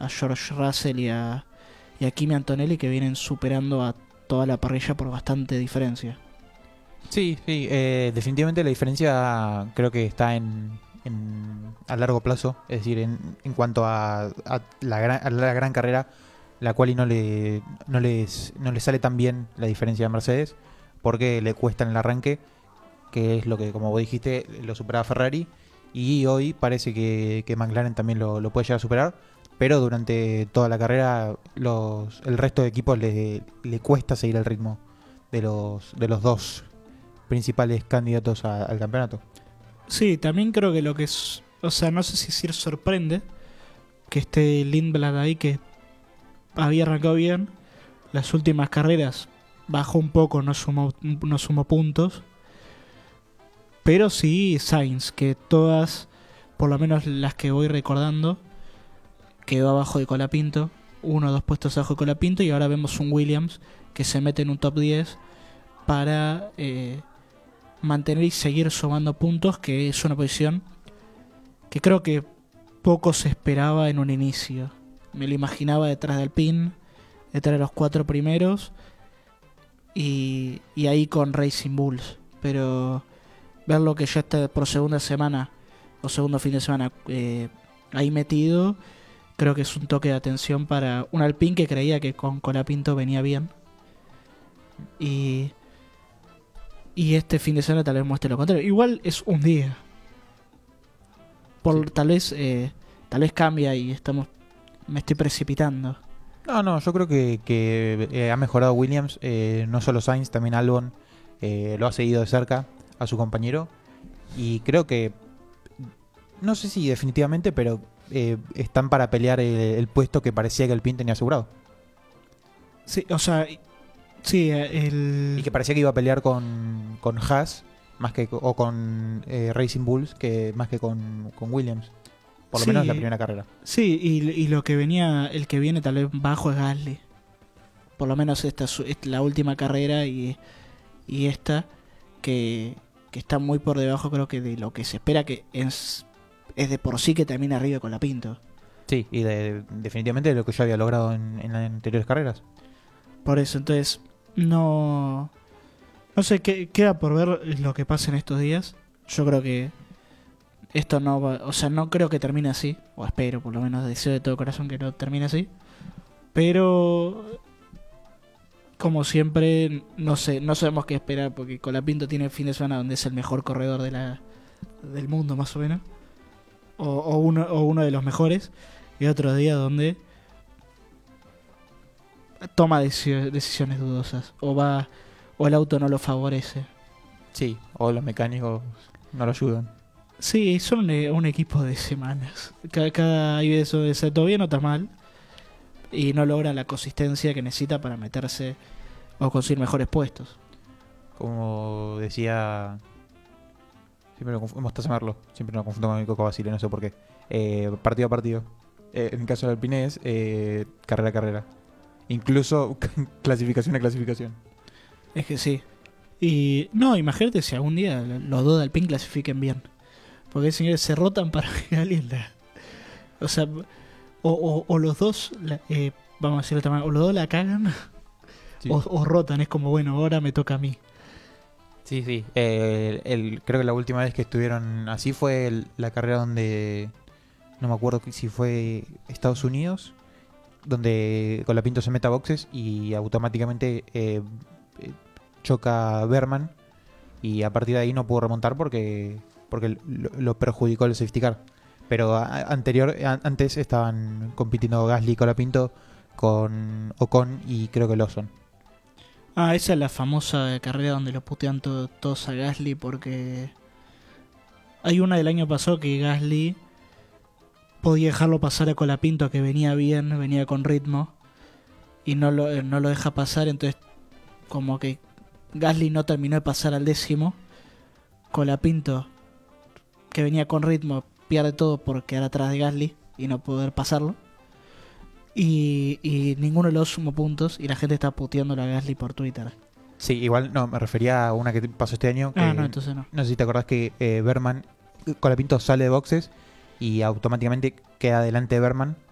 a George Russell y a Kimi Antonelli, que vienen superando a toda la parrilla por bastante diferencia. Sí, sí, definitivamente la diferencia creo que está a largo plazo, es decir, en cuanto a la gran carrera, la cual no le sale tan bien la diferencia de Mercedes, porque le cuesta en el arranque, que es lo que, como vos dijiste, lo superaba Ferrari, y hoy parece que McLaren también lo puede llegar a superar, pero durante toda la carrera el resto de equipos le cuesta seguir el ritmo de los dos principales candidatos al campeonato. Sí, también creo que lo que es, o sea, no sé si decir sorprende que esté Lindblad ahí, que había arrancado bien. Las últimas carreras bajó un poco, no sumó puntos. Pero sí Sainz, que todas, por lo menos las que voy recordando, quedó abajo de Colapinto, 1 o 2 puestos abajo de Colapinto, y ahora vemos un Williams que se mete en un top 10 para mantener y seguir sumando puntos, que es una posición que creo que poco se esperaba en un inicio. Me lo imaginaba detrás del pin, detrás de los 4 primeros y ahí con Racing Bulls. Pero verlo que ya está por segunda semana o segundo fin de semana ahí metido, creo que es un toque de atención para un Alpine que creía que con Colapinto venía bien. Y este fin de semana tal vez muestre lo contrario. Igual es un día. Sí. Tal vez cambia y me estoy precipitando. No, yo creo que ha mejorado Williams, no solo Sainz, también Albon lo ha seguido de cerca a su compañero, y creo que, no sé si definitivamente, pero están para pelear el puesto que parecía que el PIN tenía asegurado. Sí, o sea, sí, Y que parecía que iba a pelear con Haas más que o con Racing Bulls que más que con Williams. Por lo sí, menos en la primera carrera. sí, y lo que venía, el que viene tal vez bajo es Gasly. Por lo menos esta es la última carrera y esta que está muy por debajo, creo que de lo que se espera, que es de por sí que termina arriba con la Pinto. Sí, y definitivamente de lo que yo había logrado en las anteriores carreras. Por eso, entonces, no sé, queda por ver lo que pasa en estos días. Yo creo que esto no va, o sea, no creo que termine así, o espero, por lo menos deseo de todo corazón que no termine así. Pero como siempre, no sé, no sabemos qué esperar, porque Colapinto tiene el fin de semana donde es el mejor corredor del mundo, más o menos, o uno de los mejores, y otro día donde toma decisiones dudosas, o el auto no lo favorece. Sí, o los mecánicos no lo ayudan. Sí, son un equipo de semanas. Cada hay veces donde se todo bien, otras mal, y no logra la consistencia que necesita para meterse o conseguir mejores puestos. Como decía, siempre Mostaza Merlo, siempre nos confundimos con mi Coco Basile, no sé por qué. Partido a partido. En el caso del Alpine es carrera a carrera. Incluso clasificación a clasificación. Es que sí. Y no, imagínate si algún día los dos de Alpine clasifiquen bien. Porque señores se rotan para que alguien o sea, o los dos, vamos a decirlo de otra manera, o los dos la cagan, Sí. o rotan. Es como, bueno, ahora me toca a mí. Sí, sí. Creo que la última vez que estuvieron así fue la carrera donde, no me acuerdo si fue Estados Unidos, donde Colapinto se mete a boxes y automáticamente choca Berman, y a partir de ahí no pudo remontar porque lo perjudicó el safety car. Pero antes estaban compitiendo Gasly y Colapinto con Ocon y creo que Lawson. Ah, esa es la famosa carrera donde lo putean todos a Gasly, porque hay una del año pasado que Gasly podía dejarlo pasar a Colapinto, que venía bien, venía con ritmo, y no lo deja pasar. Entonces como que Gasly no terminó de pasar al décimo. Colapinto, que venía con ritmo, pierde todo por quedar atrás de Gasly y no poder pasarlo. Y ninguno de los sumó puntos, y la gente está puteando a Gasly por Twitter. Sí, igual no, me refería a una que pasó este año. Que, No, entonces no. no sé si te acordás que Berman, Colapinto sale de boxes y automáticamente queda delante de Berman